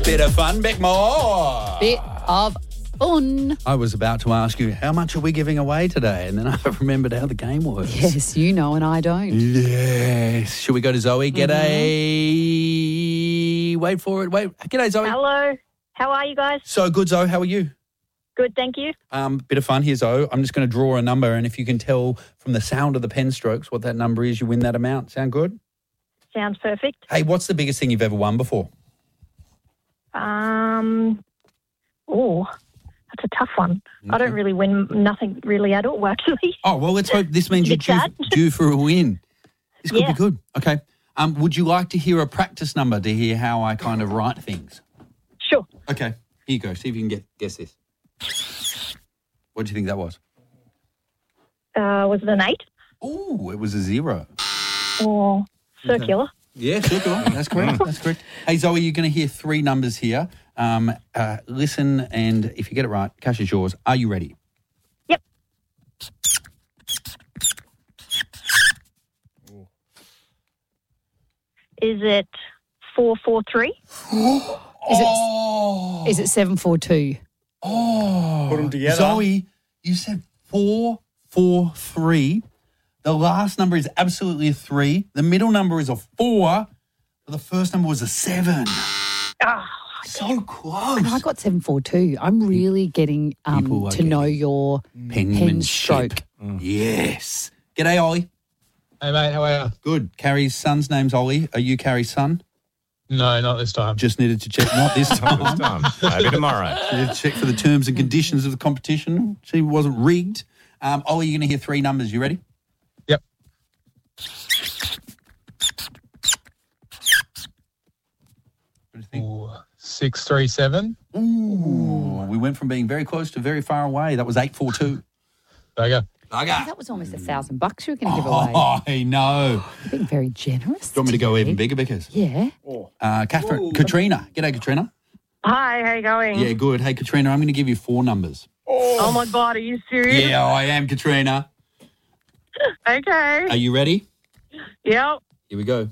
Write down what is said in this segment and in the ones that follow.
Bit of fun, Beck Moore. Bit of fun. I was about to ask you, how much are we giving away today? And then I remembered how the game was. Yes, you know and I don't. Yes. Should we go to Zoe? G'day. Wait for it. Wait. G'day, Zoe. Hello. How are you guys? So good, Zoe. How are you? Good, thank you. Bit of fun here, Zoe. I'm just going to draw a number, and if you can tell from the sound of the pen strokes what that number is, you win that amount. Sound good? Sounds perfect. Hey, what's the biggest thing you've ever won before? That's a tough one. Okay. I don't really win nothing really at all, actually. Oh, well, let's hope this means you're due for a win. This could be good. Okay. Would you like to hear a practice number to hear how I kind of write things? Sure. Okay. Here you go. See if you can guess this. What do you think that was? Was it an 8? Oh, it was a 0. Or circular. Okay. Yeah, circular. That's correct. That's correct. Hey, Zoe, you're going to hear 3 numbers here. Listen, and if you get it right, cash is yours. Are you ready? Yep. Is it 443? Is it 742? Oh. Put them together. Zoe, you said 443. The last number is absolutely a 3. The middle number is a 4. But the first number was a 7. So close. And I got 742. I'm really getting to know your pen stroke. Yes. G'day, Ollie. Hey, mate, how are you? Good. Carrie's son's name's Ollie. Are you Carrie's son? No, not this time. Just needed to check. Not this time. This time. Maybe tomorrow. Needed to check for the terms and conditions of the competition. See, it wasn't rigged. Ollie, you're going to hear 3 numbers. You ready? Yep. What do you think? 637. Ooh. We went from being very close to very far away. That was 842. There you go. That was almost $1,000 you were going to give away. Oh, I know. You're being very generous. Do you want me to go even bigger, Bickers? Yeah. Katrina. G'day, Katrina. Hi, how you going? Yeah, good. Hey, Katrina, I'm going to give you 4 numbers. Oh, my God, are you serious? Yeah, I am, Katrina. Okay. Are you ready? Yep. Here we go.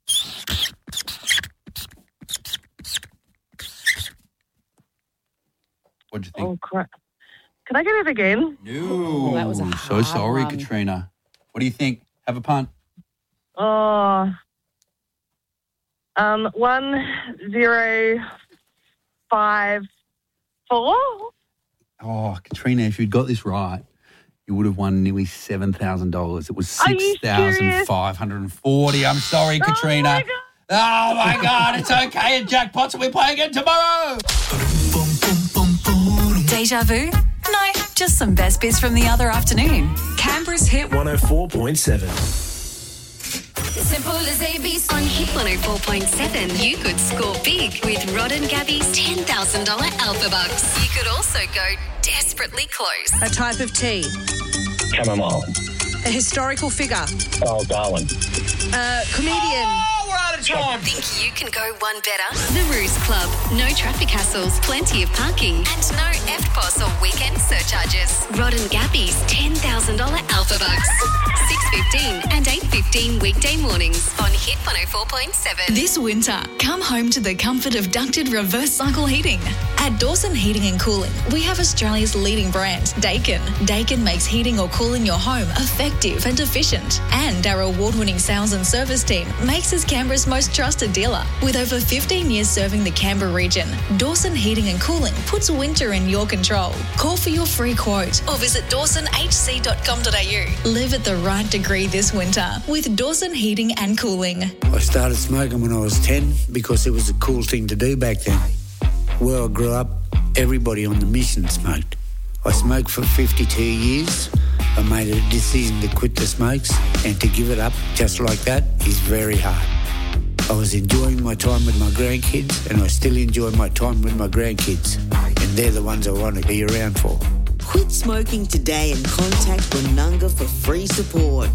What'd you think? Oh, crap. Can I get it again? No. That was a So hard sorry, one. Katrina. What do you think? Have a punt. 1054. Oh, Katrina, if you'd got this right, you would have won nearly $7,000. It was Are you serious? $6,540. I'm sorry, Katrina. my God. Oh, my God. It's okay. It's jackpots and we're playing again tomorrow. Deja vu? No, just some best bits from the other afternoon. Canberra's Hit 104.7. Simple as ABC. On Hit 104.7, you could score big with Rod and Gabby's $10,000 Alpha Bucks. You could also go desperately close. A type of tea. Chamomile. A historical figure. Oh, Darwin. A comedian. Think you can go one better? The Ruse Club. No traffic hassles, plenty of parking, and no EFTPOS or weekend surcharges. Rod and Gabby's $10,000 Alpha Bucks. 6:15 and 8:15 weekday mornings on Hit 104.7. This winter, come home to the comfort of ducted reverse cycle heating. At Dawson Heating and Cooling, we have Australia's leading brand, Daikin. Daikin makes heating or cooling your home effective and efficient. And our award-winning sales and service team makes us Canberra's most trusted dealer. With over 15 years serving the Canberra region, Dawson Heating and Cooling puts winter in your control. Call for your free quote or visit dawsonhc.com.au. Live at the right degree this winter with Dawson Heating and Cooling. I started smoking when I was 10 because it was a cool thing to do back then. Where I grew up, everybody on the mission smoked. I smoked for 52 years. I made a decision to quit the smokes, and to give it up just like that is very hard. I was enjoying my time with my grandkids, and I still enjoy my time with my grandkids, and they're the ones I want to be around for. Quit smoking today and contact Bununga for free support.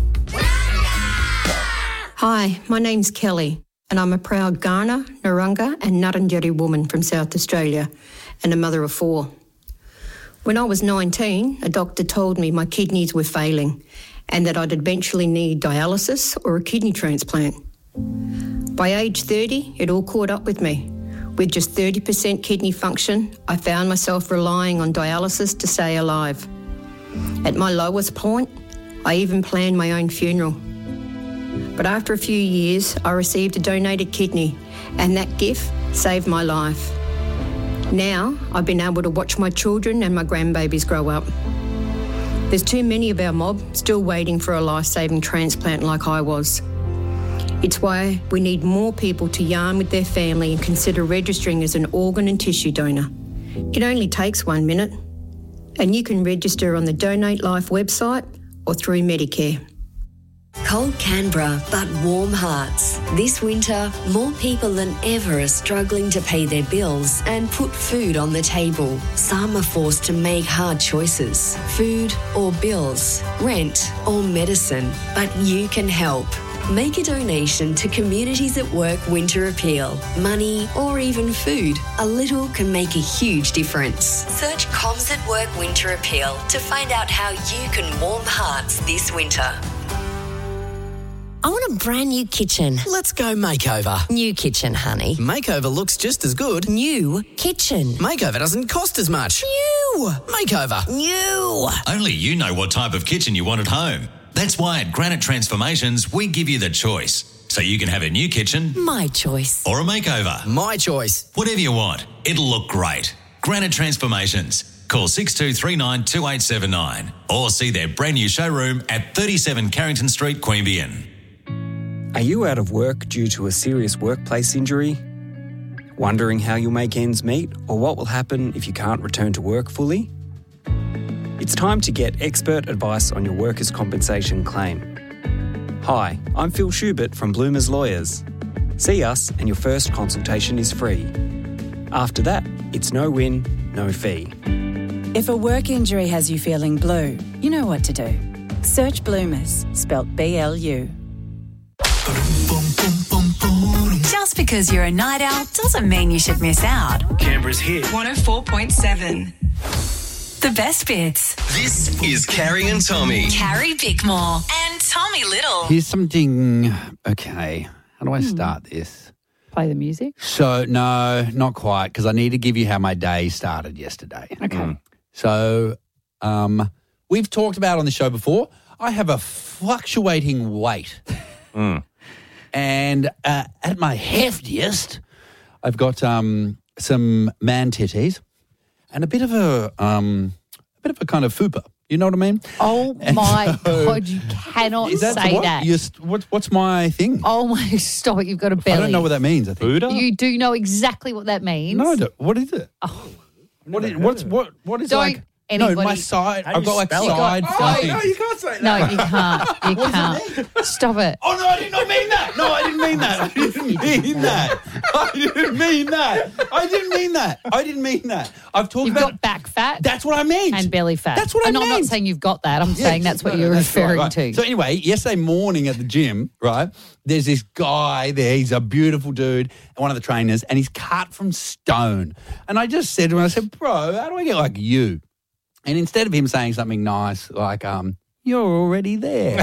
Hi, my name's Kelly, and I'm a proud Kaurna, Narungga and Ngarrindjeri woman from South Australia and a mother of 4. When I was 19, a doctor told me my kidneys were failing and that I'd eventually need dialysis or a kidney transplant. By age 30, it all caught up with me. With just 30% kidney function, I found myself relying on dialysis to stay alive. At my lowest point, I even planned my own funeral. But after a few years, I received a donated kidney, and that gift saved my life. Now, I've been able to watch my children and my grandbabies grow up. There's too many of our mob still waiting for a life-saving transplant like I was. It's why we need more people to yarn with their family and consider registering as an organ and tissue donor. It only takes 1 minute, and you can register on the Donate Life website or through Medicare. Cold Canberra, but warm hearts. This winter, more people than ever are struggling to pay their bills and put food on the table. Some are forced to make hard choices. Food or bills, rent or medicine. But you can help. Make a donation to Communities at Work Winter Appeal. Money or even food. A little can make a huge difference. Search Comms at Work Winter Appeal to find out how you can warm hearts this winter. I want a brand new kitchen. Let's go makeover. New kitchen, honey. Makeover looks just as good. New kitchen. Makeover doesn't cost as much. New. Makeover. New. Only you know what type of kitchen you want at home. That's why at Granite Transformations, we give you the choice. So you can have a new kitchen. My choice. Or a makeover. My choice. Whatever you want. It'll look great. Granite Transformations. Call 6239 2879 or see their brand new showroom at 37 Carrington Street, Queanbeyan. Are you out of work due to a serious workplace injury? Wondering how you'll make ends meet or what will happen if you can't return to work fully? It's time to get expert advice on your workers' compensation claim. Hi, I'm Phil Schubert from Bloomers Lawyers. See us and your first consultation is free. After that, it's no win, no fee. If a work injury has you feeling blue, you know what to do. Search Bloomers, spelt B-L-U. Just because you're a night owl doesn't mean you should miss out. Canberra's hit. 104.7. The best bits. This is Carrie and Tommy. Carrie Bickmore and Tommy Little. Here's something. Okay, how do I start this? Play the music? So, no, not quite, because I need to give you how my day started yesterday. Okay. So, we've talked about on the show before, I have a fluctuating weight. And at my heftiest, I've got some man titties and a bit of a kind of fupa. You know what I mean? Oh, my God, you cannot say that. What's my thing? Oh, my, stop it. You've got a belly. I don't know what that means, I think. Fuda? You do know exactly what that means. No, what is it? Oh. What is Don't like... Anybody. No, my side. I've got like side. No, you can't say that. No, you can't. You can't. Stop it. Oh, no, I did not mean that. No, I didn't mean that. I didn't mean that. I didn't mean that. I didn't mean that. I didn't mean that. I've talked You've about... got back fat. That's what I meant. And belly fat. That's what I meant. I'm not saying you've got that. I'm saying that's what you're referring to. So anyway, yesterday morning at the gym, right, there's this guy there. He's a beautiful dude, one of the trainers, and he's cut from stone. And I just said to him, I said, bro, how do I get like you? And instead of him saying something nice like, you're already there,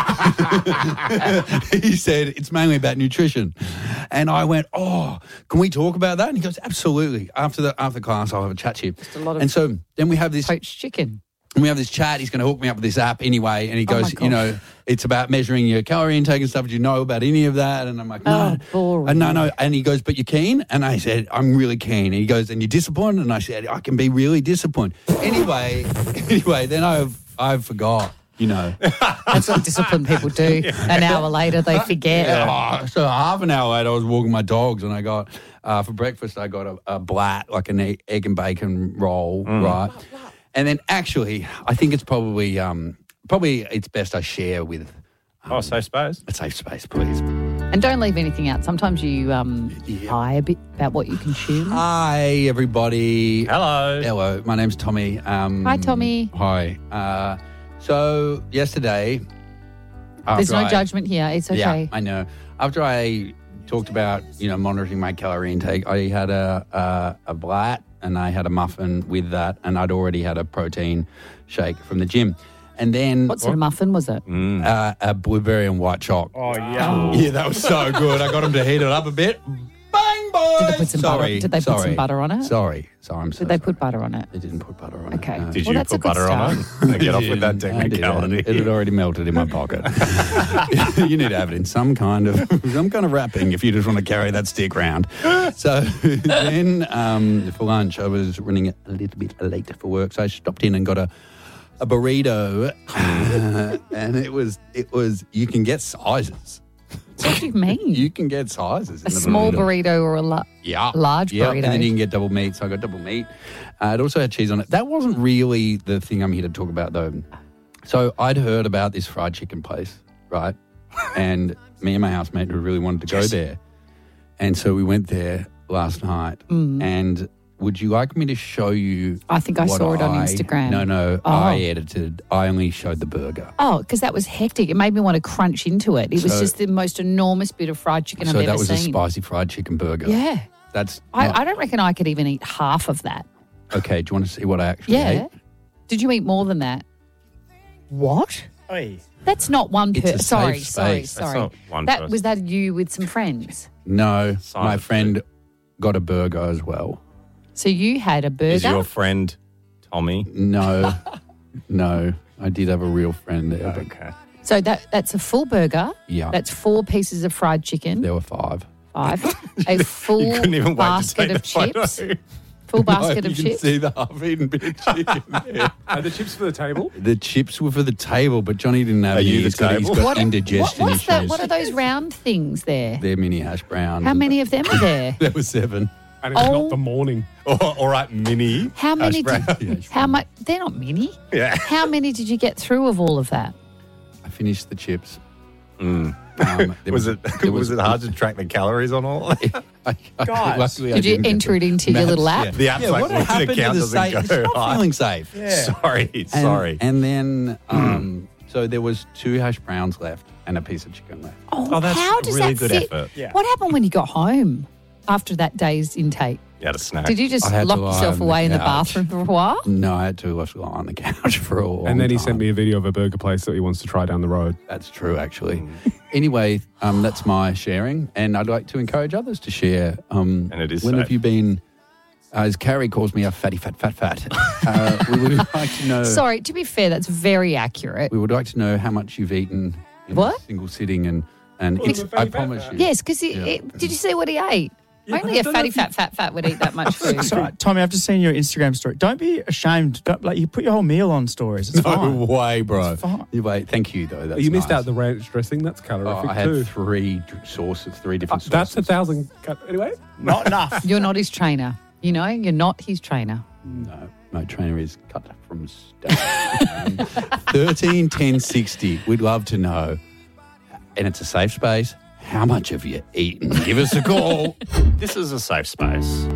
he said, it's mainly about nutrition. And I went, oh, can we talk about that? And he goes, absolutely. After class, I'll have a chat to you. Just a lot of and so then we have this poached chicken. And we have this chat. He's going to hook me up with this app anyway. And he goes, it's about measuring your calorie intake and stuff. Do you know about any of that? And I'm like, no. Boring. No. And he goes, but you're keen? And I said, I'm really keen. And he goes, and you're disciplined? And I said, I can be really disciplined. Anyway, then I forgot, you know. That's what disciplined people do. An hour later, they forget. So half an hour later, I was walking my dogs and I got, for breakfast, I got a blat, like an egg and bacon roll, right? And then actually, I think it's probably it's best I share with... safe space? A safe space, please. And don't leave anything out. Sometimes you lie a bit about what you consume. Hi, everybody. Hello. My name's Tommy. Hi, Tommy. Hi. So yesterday... There's no judgment here. It's okay. Yeah, I know. After I talked about, monitoring my calorie intake, I had a blat and I had a muffin with that, and I'd already had a protein shake from the gym. And then... What sort of muffin was it? A blueberry and white choc. Oh, yeah. Yeah, that was so good. I got him to heat it up a bit. Bang! boys. Did they put some butter? Did they put some butter on it? Sorry, I'm so Did they put butter on it? They didn't put butter on it. Okay. No. Did Well, you that's a put good butter on start. it? Get off with that I did. technicality. It had already melted in my pocket. You need to have it in some kind of wrapping if you just want to carry that stick round. So then for lunch, I was running a little bit late for work, so I stopped in and got a burrito, and it was. You can get sizes. What do you mean? You can get sizes. A small burrito or a large burrito? And then you can get double meat, so I got double meat. It also had cheese on it. That wasn't really the thing I'm here to talk about, though. So I'd heard about this fried chicken place, right? And me and my housemate who really wanted to go there. And so we went there last night. And would you like me to show you? I think I saw it on Instagram. No. Oh. I edited. I only showed the burger. Oh, because that was hectic. It made me want to crunch into it. It was just the most enormous bit of fried chicken I've ever seen. So that was a spicy fried chicken burger. Yeah. That's. I don't reckon I could even eat half of that. Okay, do you want to see what I actually ate? Did you eat more than that? What? Oi. That's not one It's a person. safe Sorry. space. That's not one that person. was that you with some friends. No, my friend got a burger as well. So you had a burger. Is your friend Tommy? No, I did have a real friend there. Okay. So that's a full burger. Yeah. That's 4 pieces of fried chicken. There were 5. 5. A full couldn't even wait to basket take of the photo. chips. Full basket of you chips. can see the half-eaten bit of chicken there. Are the chips for the table? The chips were for the table, but Johnny didn't have Are any. you the He's got table? indigestion What's that? issues. What are those round things there? They're mini hash browns. How many of them are there? There were 7. And it's Oh. not the morning. All right, mini. How many? hash browns. How much? They're not mini. Yeah. How many did you get through of all of that? I finished the chips. Was it hard to track the calories on all? Guys, luckily I Did you didn't get enter it into your little app? The app's like, what well, happened the to count the doesn't safe? go It's not high. feeling safe. Sorry. And then, so there was 2 hash browns left and a piece of chicken left. Oh, that's how does really that good fit? effort. Yeah. What happened when you got home after that day's intake? You had a snack. Did you just I had to lock lie yourself on the away in the couch. bathroom for a while? No, I had to lie on the couch for a long And then he time. sent me a video of a burger place that he wants to try down the road. That's true, actually. Anyway, that's my sharing, and I'd like to encourage others to share. And it is When safe. have you been, as Carrie calls me, a fatty, fat? We would like to know. Sorry, to be fair, that's very accurate. We would like to know how much you've eaten in What? a single sitting, and Well, I promise you. Yes, because did you see what he ate? Only a fatty, fat would eat that much food. Sorry, Tommy, I've just seen your Instagram story. Don't be ashamed. You put your whole meal on stories. It's No fine. way, bro. It's fine. Wait, thank you, though. That's You missed nice. out the ranch dressing. That's calorific I had too. 3 sources, 3 different sources. That's 1,000. Anyway, Not enough. You're not his trainer. You know, you're not his trainer. No, my trainer is cut from stone. 13 10 60. We'd love to know, and it's a safe space. How much have you eaten? Give us a call. This is a safe space.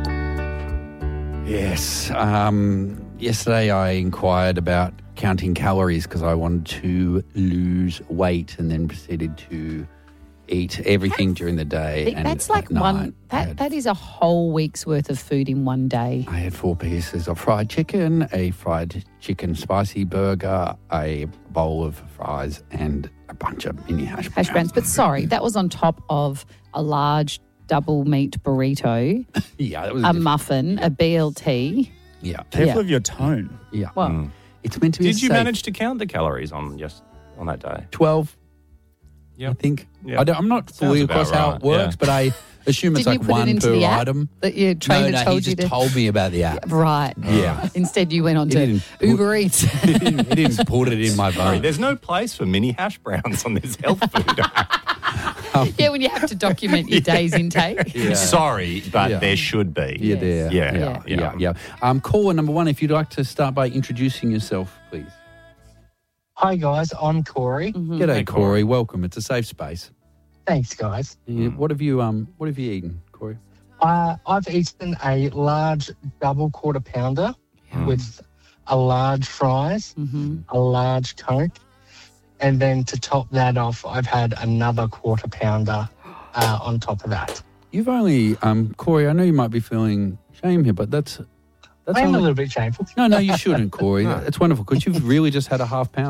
Yes. Yesterday I inquired about counting calories because I wanted to lose weight, and then proceeded to eat everything during the day. And That's like at night, that is a whole week's worth of food in one day. I had 4 pieces of fried chicken, a fried chicken spicy burger, a bowl of fries, and a bunch of mini hash browns. Hash browns. But sorry, that was on top of a large double meat burrito, Yeah, that was a muffin, a BLT. Yeah. Careful of your tone. Yeah. Well, It's meant to be Did you safe. manage to count the calories on that day? 12, Yeah. I think. Yeah. I'm not fully Sounds across about how right, it works, yeah. but I assume it's Didn't you like put it one into per the app item. that your trainer no, told he you just to? told me about the app. Right. Yeah. Instead, you went on He to didn't put- Uber Eats. He didn't put it in my Sorry, phone. there's no place for mini hash browns on this health food app. Yeah, when you have to document your day's intake. Yeah. Sorry, but Yeah. there should be. Yeah, there. Yeah. Yeah. Caller number 1, if you'd like to start by introducing yourself, please. Hi guys, I'm Corey. G'day, Hey, Corey. Welcome. It's a safe space. Thanks guys. Yeah, What have you eaten, Corey? I've eaten a large double quarter pounder with a large fries, a large Coke, and then to top that off, I've had another quarter pounder on top of that. You've only, Corey, I know you might be feeling shame here, but that's I am only- a little bit shameful. No, you shouldn't, Corey. It's wonderful because you've really just had a half pounder.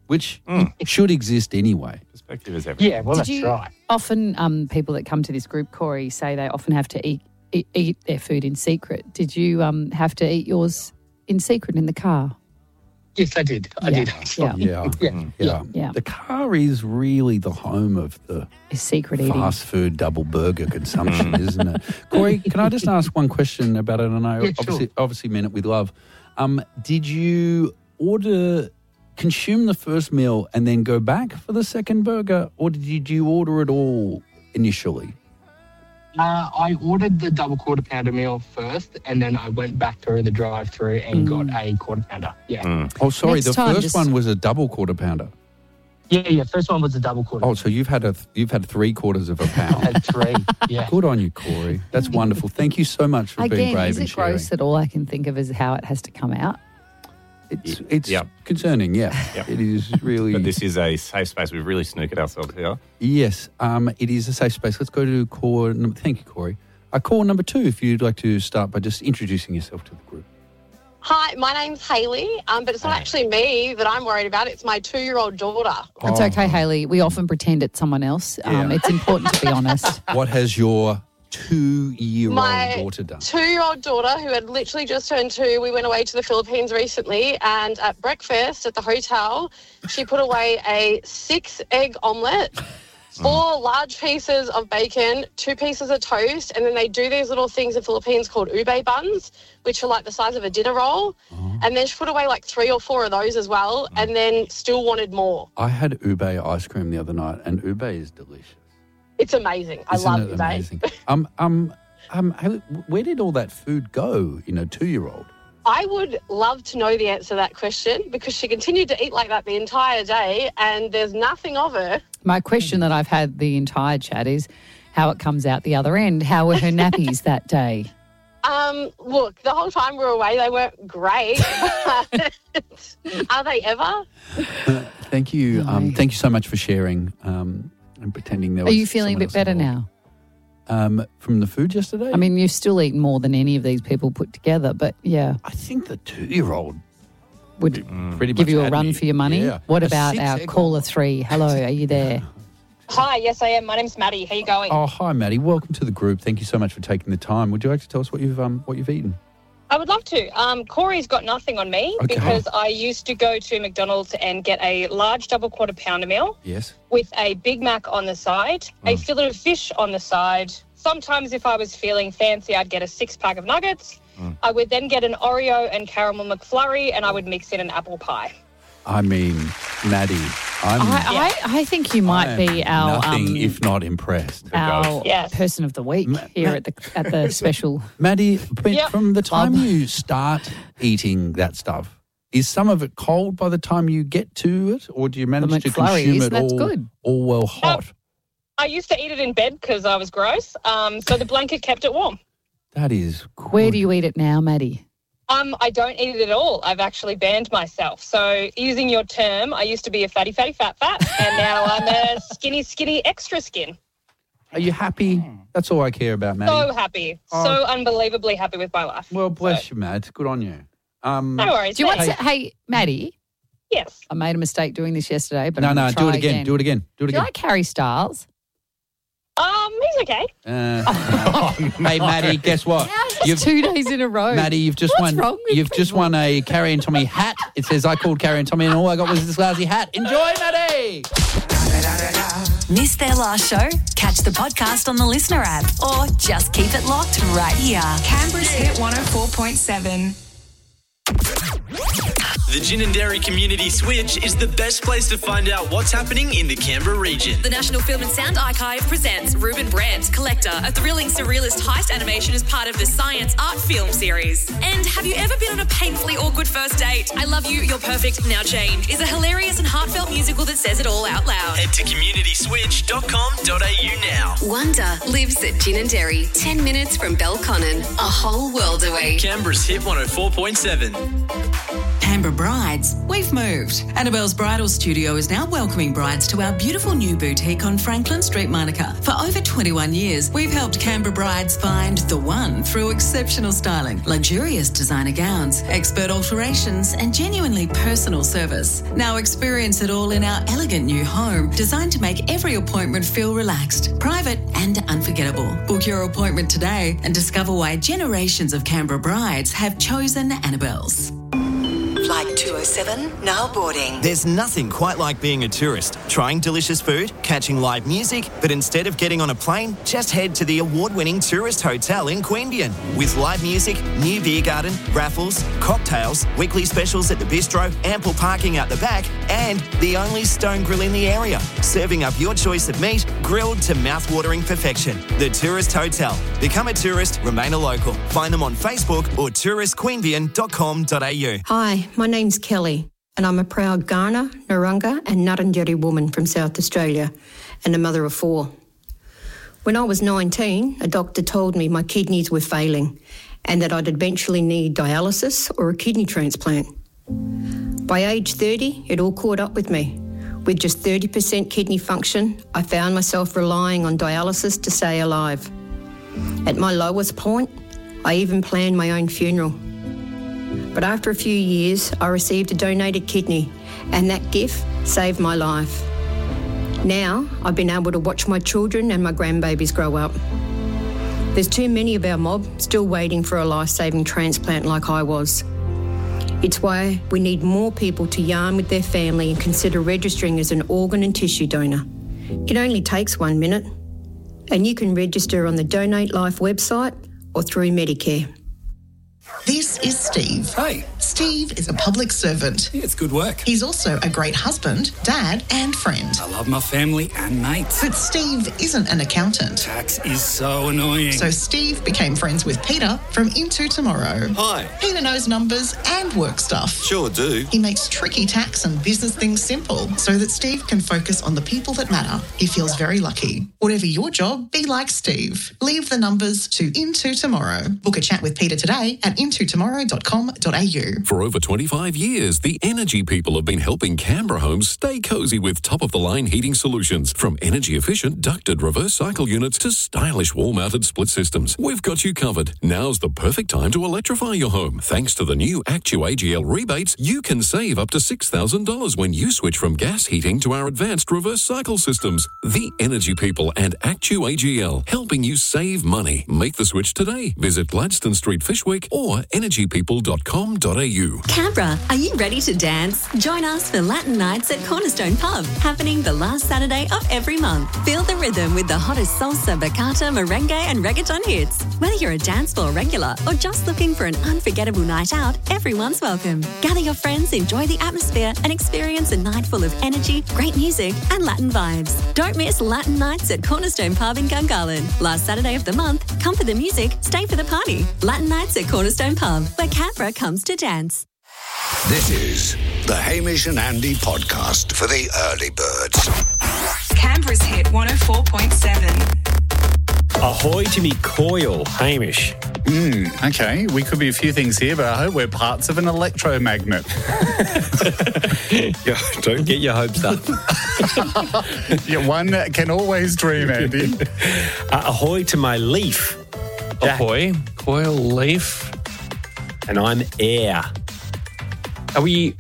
which should exist anyway. Perspective is everything. Yeah, well, Did that's you right. often, people that come to this group, Corey, say they often have to eat their food in secret. Did you have to eat yours in secret in the car? Yes, I did. I did. Yeah. The car is really the home of the secret eating. Fast food double burger consumption, isn't it? Corey, can I just ask one question about it? I know, obviously meant it with love. Did you consume the first meal and then go back for the second burger, or did you order it all initially? I ordered the double quarter pounder meal first, and then I went back through the drive-through and got a quarter pounder. Yeah. Oh, sorry. Next the time, first one was a double quarter pounder. Yeah. First one was a double quarter. Oh, so you've had 3/4 of a pound. I had 3. Yeah. Good on you, Corey. That's wonderful. Thank you so much for being brave is and it sharing. gross that all I can think of is how it has to come out? It's concerning, yeah. It is really. But this is a safe space. We've really snooked ourselves here. Yes, it is a safe space. Let's go to call number. Thank you, Corey. Call number 2, if you'd like to start by just introducing yourself to the group. Hi, my name's Hayley, but it's not actually me that I'm worried about. It's my 2-year-old daughter. It's okay, Hayley. We often pretend it's someone else. It's important to be honest. What has your 2-year-old My daughter done? 2-year-old daughter, who had literally just turned 2, we went away to the Philippines recently, and at breakfast at the hotel, she put away a 6-egg omelette, 4 large pieces of bacon, 2 pieces of toast, and then they do these little things in the Philippines called ube buns, which are like the size of a dinner roll. And then she put away like 3 or 4 of those as well, and then still wanted more. I had ube ice cream the other night, and ube is delicious. It's amazing. I love ube. Amazing? Where did all that food go in a 2-year-old? I would love to know the answer to that question, because she continued to eat like that the entire day, and there's nothing of her. My question that I've had the entire chat is how it comes out the other end. How were her nappies that day? Look, the whole time we were away, they weren't great. Are they ever? Thank you. Thank you so much for sharing and pretending there was. Are you feeling a bit better now? From the food yesterday? I mean, you've still eaten more than any of these people put together, but yeah. I think the 2-year-old would pretty give much you a had run me. for your money. Yeah. What A about our 6-egg caller 3? Hello, are you there? Hi, yes, I am. My name's Maddie. How you going? Oh, hi, Maddie. Welcome to the group. Thank you so much for taking the time. Would you like to tell us what you've eaten? I would love to. Corey's got nothing on me because I used to go to McDonald's and get a large double quarter pounder meal Yes. with a Big Mac on the side, a fillet of fish on the side. Sometimes if I was feeling fancy, I'd get a 6-pack of nuggets. I would then get an Oreo and caramel McFlurry, and I would mix in an apple pie. I mean, Maddie, I think you might be our nothing if not impressed. our person of the week here at the special. Maddie, from the time you start eating that stuff, is some of it cold by the time you get to it, or do you manage to consume it all well hot? I used to eat it in bed because I was gross, so the blanket kept it warm. That is good. Where do you eat it now, Maddie? I don't eat it at all. I've actually banned myself. So using your term, I used to be a fatty, fatty, fat, and now I'm a skinny, skinny, extra skin. Are you happy? That's all I care about, Maddie. So happy. So unbelievably happy with my life. Well, bless you, Matt. Good on you. No worries. Do you want to? Hey, Maddie. Yes. I made a mistake doing this yesterday, but No, I'm gonna do it try again. Do it again. Do it Do you again. like Harry Styles? He's okay. Hey, Maddie, guess what? Just 2 days in a row. Maddie, you've just What's won. wrong with You've just won a Carrie and Tommy hat. It says I called Carrie and Tommy, and all I got was this lousy hat. Enjoy, Maddie. Missed their last show? Catch the podcast on the Listener app or just keep it locked right here. Canberra's Hit 104.7. The Gin and Dairy Community Switch is the best place to find out what's happening in the Canberra region. The National Film and Sound Archive presents Ruben Brandt, Collector, a thrilling surrealist heist animation as part of the Science Art Film series. And have you ever been on a painfully awkward first date? I Love You, You're Perfect, Now Change is a hilarious and heartfelt musical that says it all out loud. Head to communityswitch.com.au now. Wonder lives at Gin and Dairy, 10 minutes from Belconnen, a whole world away. Canberra's Hit 104.7. Canberra brides, we've moved. Annabelle's Bridal Studio is now welcoming brides to our beautiful new boutique on Franklin Street, Monica. For over 21 years, we've helped Canberra brides find the one through exceptional styling, luxurious designer gowns, expert alterations, and genuinely personal service. Now experience it all in our elegant new home, designed to make every appointment feel relaxed, private, and unforgettable. Book your appointment today and discover why generations of Canberra brides have chosen Annabelle's. Flight 207, now boarding. There's nothing quite like being a tourist, trying delicious food, catching live music, but instead of getting on a plane, just head to the award-winning tourist hotel in Queanbeyan. With live music, new beer garden, raffles, cocktails, weekly specials at the bistro, ample parking out the back, and the only stone grill in the area, serving up your choice of meat, grilled to mouth-watering perfection. The Tourist Hotel. Become a tourist, remain a local. Find them on Facebook or touristqueanbeyan.com.au. Hi, my name's Kelly, and I'm a proud Kaurna, Narungga and Ngarrindjeri woman from South Australia and a mother of 4. When I was 19, a doctor told me my kidneys were failing and that I'd eventually need dialysis or a kidney transplant. By age 30, it all caught up with me. With just 30% kidney function, I found myself relying on dialysis to stay alive. At my lowest point, I even planned my own funeral. But after a few years, I received a donated kidney, and that gift saved my life. Now, I've been able to watch my children and my grandbabies grow up. There's too many of our mob still waiting for a life-saving transplant like I was. It's why we need more people to yarn with their family and consider registering as an organ and tissue donor. It only takes 1 minute, and you can register on the Donate Life website or through Medicare. This is Steve. Hey. Steve is a public servant. Yeah, it's good work. He's also a great husband, dad, and friend. I love my family and mates. But Steve isn't an accountant. Tax is so annoying. So Steve became friends with Peter from Into Tomorrow. Hi. Peter knows numbers and work stuff. Sure do. He makes tricky tax and business things simple so that Steve can focus on the people that matter. He feels very lucky. Whatever your job, be like Steve. Leave the numbers to Into Tomorrow. Book a chat with Peter today at intotomorrow.com.au. For over 25 years, the Energy People have been helping Canberra homes stay cosy with top-of-the-line heating solutions. From energy-efficient ducted reverse cycle units to stylish wall-mounted split systems, we've got you covered. Now's the perfect time to electrify your home. Thanks to the new ActuAGL rebates, you can save up to $6,000 when you switch from gas heating to our advanced reverse cycle systems. The Energy People and ActuAGL, helping you save money. Make the switch today. Visit Gladstone Street, Fishwick, or energypeople.com.au. Canberra, are you ready to dance? Join us for Latin Nights at Cornerstone Pub, happening the last Saturday of every month. Feel the rhythm with the hottest salsa, bachata, merengue and reggaeton hits. Whether you're a dance floor regular or just looking for an unforgettable night out, everyone's welcome. Gather your friends, enjoy the atmosphere and experience a night full of energy, great music and Latin vibes. Don't miss Latin Nights at Cornerstone Pub in Gungahlin. Last Saturday of the month, come for the music, stay for the party. Latin Nights at Cornerstone Pub, where Canberra comes to dance. This is the Hamish and Andy podcast for the early birds. Canberra's hit 104.7. Ahoy to me coil, Hamish. Okay, we could be a few things here, but I hope we're parts of an electromagnet. Don't get your hopes up. Yeah, one can always dream, Andy. Ahoy to my leaf. Ahoy, coil, leaf. And I'm air. Are we...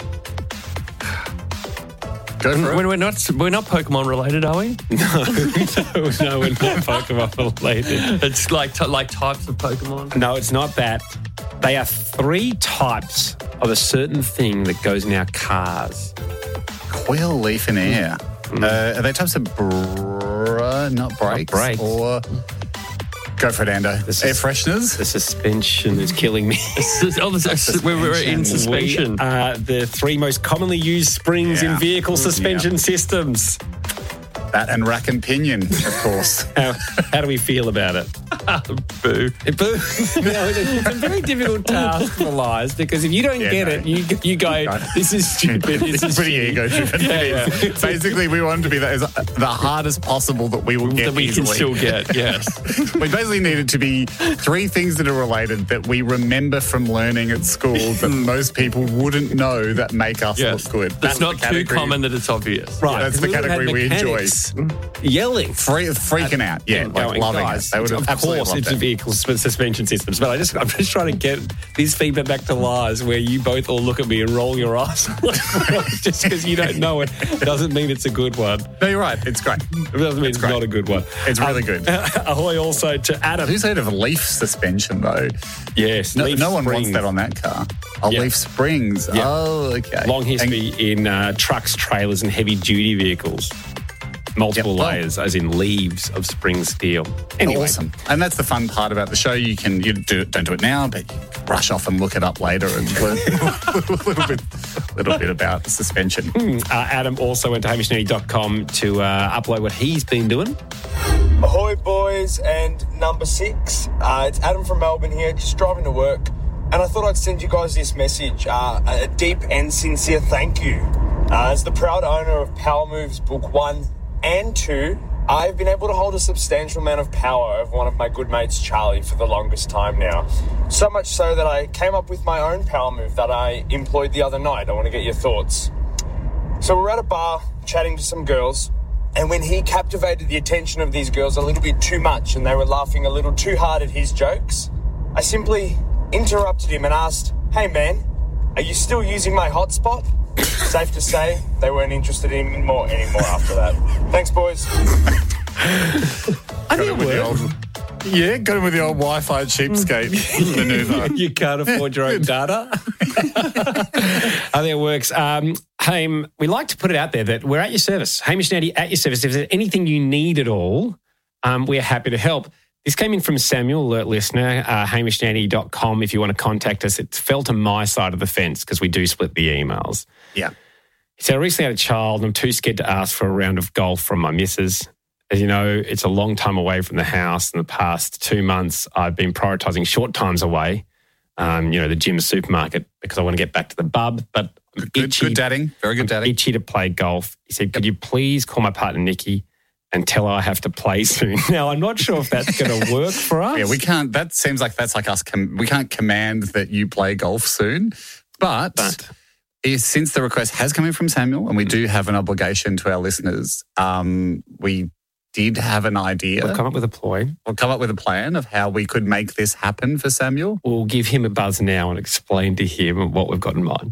Go for it. We're not Pokemon related, are we? No, we're not Pokemon related. It's like types of Pokemon? No, it's not that. They are 3 types of a certain thing that goes in our cars. Coil, leaf and air. Are they types of not brakes? Or... Go for it, Ando. Air fresheners? The suspension is killing me. We're in suspension. We are the 3 most commonly used springs in vehicle suspension systems. That and rack and pinion, of course. How do we feel about it? Boo. Boo. No, it's a very difficult task for Lies because if you don't get it, you go, this is stupid. This is pretty ego-driven. Yeah. Basically, we want to be the hardest possible that we will get that we easily. can still get, yes. We basically need it to be 3 things that are related that we remember from learning at school that most people wouldn't know that make us look good. It's not too common that it's obvious. Right, that's the category we enjoy. Yelling. Freaking out. Yeah, like loving it. They would have absolutely loved it's it. vehicle suspension systems. But I'm just trying to get this feedback back to Lies where you both all look at me and roll your eyes. Just because you don't know it doesn't mean it's a good one. No, you're right. It's great. It doesn't mean it's not a good one. It's really good. Ahoy also to Adam. Who's heard of leaf suspension, though? Yes. No one wants that on that car. Leaf springs. Yep. Oh, okay. Long history in trucks, trailers and heavy-duty vehicles. Multiple layers, as in leaves of spring steel. Anyway. Awesome. And that's the fun part about the show. You don't do it now, but you can brush off and look it up later and learn a little bit about suspension. Adam also went to hamishnetty.com to upload what he's been doing. Ahoy, boys, and number 6. It's Adam from Melbourne here, just driving to work. And I thought I'd send you guys this message, a deep and sincere thank you. As the proud owner of Power Moves Book 1 and 2, I've been able to hold a substantial amount of power over one of my good mates, Charlie, for the longest time now. So much so that I came up with my own power move that I employed the other night. I want to get your thoughts. So we're at a bar chatting to some girls, and when he captivated the attention of these girls a little bit too much and they were laughing a little too hard at his jokes, I simply interrupted him and asked, "Hey man, are you still using my hotspot?" Safe to say, they weren't interested in him anymore after that. Thanks, boys. I think it worked. Got him with the old Wi-Fi cheapskate maneuver. You can't afford your own data. I think it works. Haim, we like to put it out there that we're at your service. Hamish and Andy at your service. If there's anything you need at all, we're happy to help. This came in from Samuel, alert listener, hamishnetty.com if you want to contact us. It fell to my side of the fence because we do split the emails. Yeah. He said, I recently had a child and I'm too scared to ask for a round of golf from my missus. As you know, it's a long time away from the house. In the past 2 months, I've been prioritising short times away, the gym, supermarket, because I want to get back to the bub. But good dadding. Very good dadding. Itchy to play golf. He said, could you please call my partner, Nikki, and tell her I have to play soon. Now, I'm not sure if that's going to work for us. Yeah, we can't. That seems like that's like us. We can't command that you play golf soon. But since the request has come in from Samuel, and we do have an obligation to our listeners, we did have an idea. We'll come up with a ploy. We'll come up with a plan of how we could make this happen for Samuel. We'll give him a buzz now and explain to him what we've got in mind.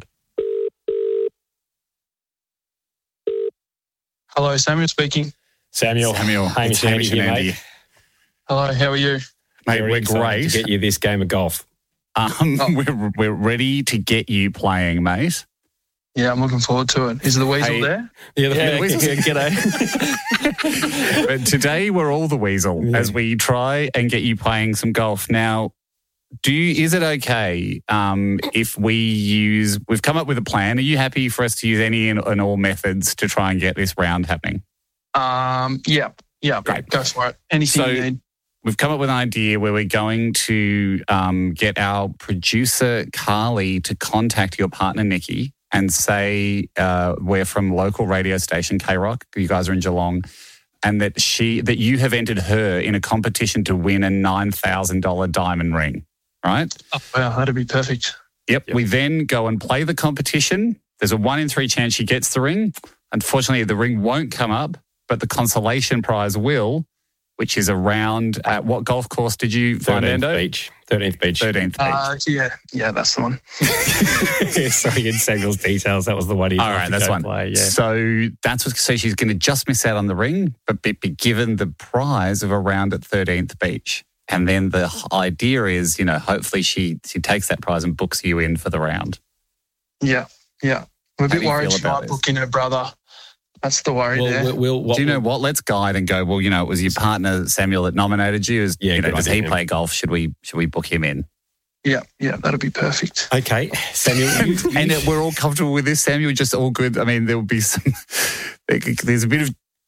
Hello, Samuel speaking. Samuel. Hamish and Andy. Hello, how are you? Mate, we're great. To get you this game of golf. We're ready to get you playing, mate. Yeah, I'm looking forward to it. Is the weasel there? Yeah, the weasel. G'day. But today we're all the weasel as we try and get you playing some golf. Now, is it okay if we've come up with a plan? Are you happy for us to use any and all methods to try and get this round happening? Yeah. Great. Go for it. Anything you need. We've come up with an idea where we're going to get our producer, Carly, to contact your partner, Nikki, and say we're from local radio station, K-Rock. You guys are in Geelong. And that you have entered her in a competition to win a $9,000 diamond ring, right? Oh, wow, that'd be perfect. Yep. We then go and play the competition. There's a 1 in 3 chance she gets the ring. Unfortunately, the ring won't come up, but the consolation prize will, which is around at what golf course did you find, Ando? 13th Beach. 13th Beach. Yeah, that's the one. Sorry, in Samuel's details, that was the one he all right, that's one. Play, yeah. So she's going to just miss out on the ring, but be given the prize of a round at 13th Beach. And then the idea is, hopefully she takes that prize and books you in for the round. Yeah. I'm a bit worried she might book in her brother. That's the worry there. Do you know what? Let's guide and go, well, it was your partner, Samuel, that nominated you. Does he play golf? Should we book him in? Yeah, that'll be perfect. Okay, Samuel. And we're all comfortable with this, Samuel, just all good. I mean, there will be there's a bit of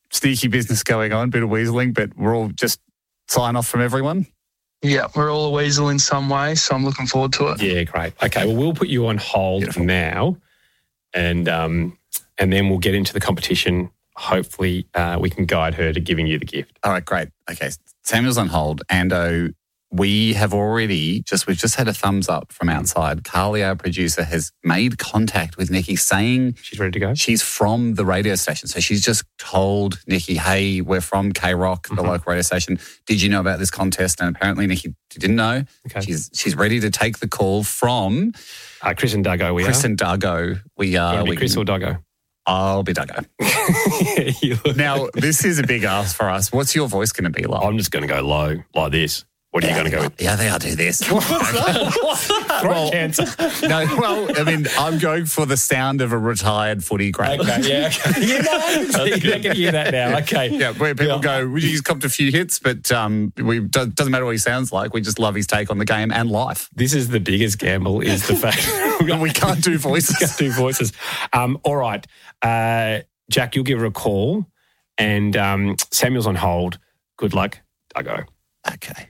sneaky business going on, bit of weaseling, but we're all just sign off from everyone. Yeah, we're all a weasel in some way, so I'm looking forward to it. Yeah, great. Okay, well, we'll put you on hold now, and then we'll get into the competition. Hopefully, we can guide her to giving you the gift. All right, great. Okay, Samuel's on hold. Ando, we've just had a thumbs up from outside. Carly, our producer, has made contact with Nikki saying she's ready to go. She's from the radio station. So she's just told Nikki, hey, we're from K-Rock, the local radio station. Did you know about this contest? And apparently Nikki didn't know. Okay. She's ready to take the call from Chris and Duggo. Chris and Duggo. We are. Chris or Duggo? I'll be Duggo. Now, this is a big ask for us. What's your voice going to be like? I'm just going to go low, like this. What are you going to go with? Yeah, I think I'll do this. Throat cancer. No, well, I mean, I'm going for the sound of a retired footy great. Okay, yeah. Okay. I can hear that now. Okay. Yeah, where people go, he's copped a few hits, but doesn't matter what he sounds like. We just love his take on the game and life. This is the biggest gamble, is the fact we can't do voices. All right. Jack, you'll give her a call, and Samuel's on hold. Good luck. Duggo. Okay.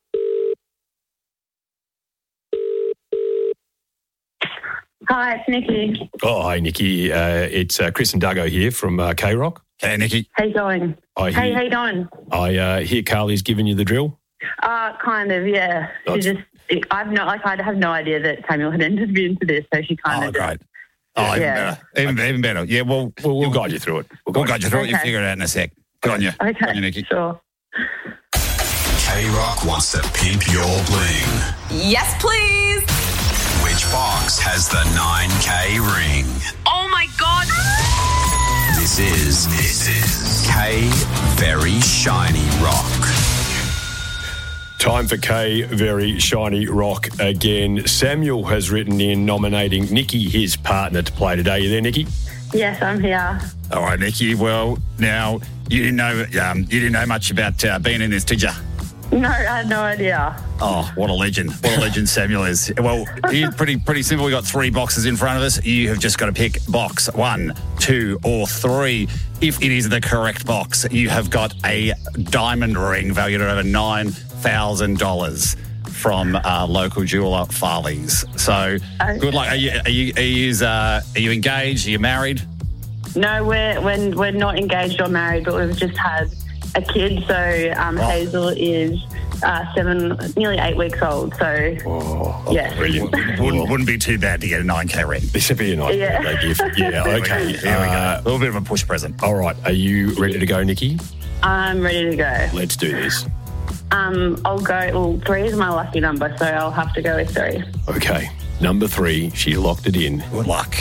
Hi, it's Nikki. Oh, hi, Nikki. It's Chris and Duggo here from K-Rock. Hey, Nikki. How you going? How you doing? I hear Carly's giving you the drill. Kind of, yeah. She I have no idea that Samuel had entered into this, so she kind of. Great. Oh, yeah. Even better. Yeah, well, we'll guide you through it. We'll guide you through it. You figure it out in a sec. Good on you. Okay. Good on you, Nikki. Sure. K-Rock wants to pimp your bling. Yes, please. Which box has the 9K ring? Oh my God. This is K Very Shiny Rock. Time for K Very Shiny Rock again. Samuel has written in nominating Nikki, his partner, to play today. You there, Nikki? Yes, I'm here. All right, Nikki. Well, now you didn't know much about being in this, did you? No, I had no idea. Oh, what a legend. What a legend Samuel is. Well, it's pretty simple. We've got 3 boxes in front of us. You have just got to pick box 1, 2 or 3. If it is the correct box, you have got a diamond ring valued at over $9,000 from local jeweller Farley's. So good luck. Are you engaged? Are you married? No, we're not engaged or married, but we've just had a kid. So Hazel is 7, nearly 8 weeks old. So yes, brilliant. Wouldn't be too bad to get a 9K ring. This would be a nice birthday gift. Yeah, okay. Here we go. A little bit of a push present. All right, are you ready to go, Nikki? I'm ready to go. Let's do this. I'll go. Well, 3 is my lucky number, so I'll have to go with 3. Okay, number 3. She locked it in. Good luck.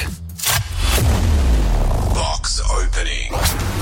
Box opening.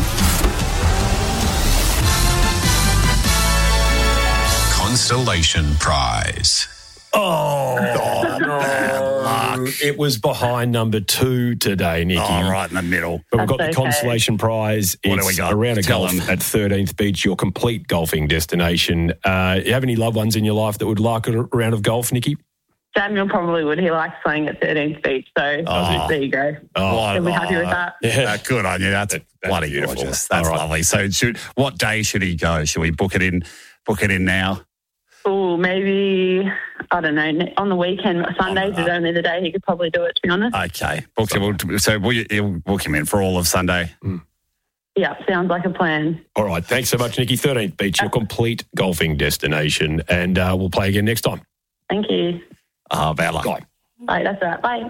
Constellation prize. Oh, no. It was behind number 2 today, Nikki. Oh, right in the middle. But we've got the consolation prize. What do we It's got? a round of Tell golf them. at 13th Beach, your complete golfing destination. You have any loved ones in your life that would like a round of golf, Nikki? Samuel probably would. He likes playing at 13th Beach, so there you go. Are we happy with that? Yeah, good on you. That's bloody beautiful. Gorgeous. That's lovely. So, what day should he go? Should we book it in now? Oh, maybe, I don't know, on the weekend. Sundays is only the day he could probably do it, to be honest. Okay. You'll book him in for all of Sunday? Yeah, sounds like a plan. All right. Thanks so much, Nikki. 13th Beach, your complete golfing destination. And we'll play again next time. Thank you. Bad luck. Bye. Bye, that's all right. Bye.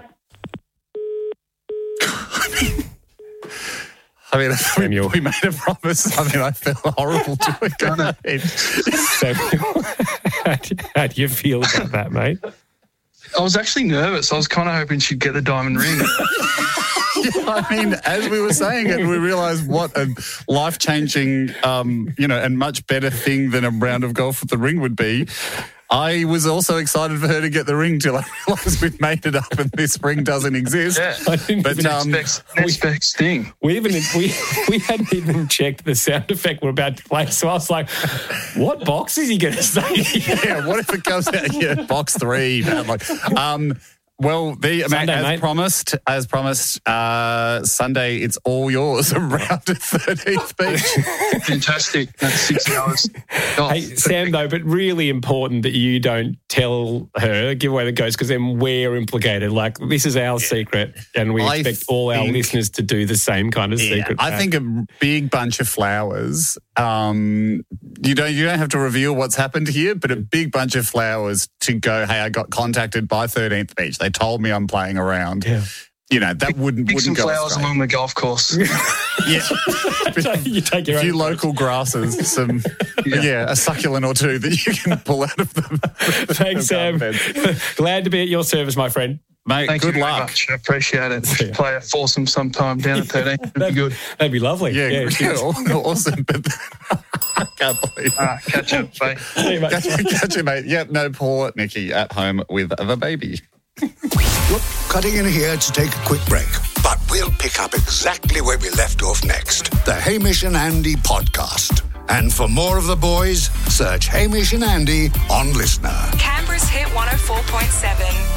I mean, Samuel, we made a promise. I mean, I felt horrible doing it. Samuel, how do you feel about that, mate? I was actually nervous. I was kind of hoping she'd get the diamond ring. I mean, as we were saying it, we realised what a life-changing, and much better thing than a round of golf with the ring would be. I was also excited for her to get the ring till I realised we'd made it up and this ring doesn't exist. Yeah. I didn't expect sting. We hadn't even checked the sound effect we're about to play. So I was like, what box is he going to say? Yeah, what if it comes out? Yeah, box 3. Well, Sunday, as promised, Sunday, it's all yours around the 13th Beach. Fantastic. That's 6 hours. Oh, hey, Sam, though, but really important that you don't tell her, give away the ghost, because then we're implicated. Like, this is our secret, and we expect all our listeners to do the same kind of secret. I think a big bunch of flowers. You don't have to reveal what's happened here, but a big bunch of flowers to go, hey, I got contacted by 13th Beach. They told me I'm playing around. Yeah. You know, that wouldn't some go flowers straight. along the golf course. Yeah. You take your a few own local grasses, a succulent or two that you can pull out of them. Thanks, Sam. Glad to be at your service, my friend. Mate, Thank good you very luck. much. I appreciate it. Play a foursome sometime down at 13. That'd be good. That'd be lovely. Yeah, awesome. But I can't believe it. Catch up, mate. See you, mate. Catch you, mate. Yep, no, poor Nikki at home with the baby. Look, cutting in here to take a quick break, but we'll pick up exactly where we left off next. The Hamish and Andy podcast. And for more of the boys, search Hamish and Andy on Listener. Canberra's Hit 104.7.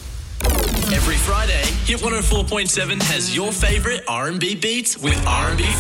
Every Friday, Hit 104.7 has your favourite R&B beats with R&B